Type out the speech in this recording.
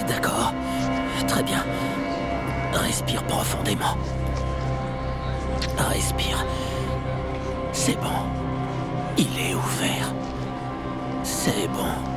D'accord. Très bien. Respire profondément. Respire. C'est bon. Il est ouvert. C'est bon.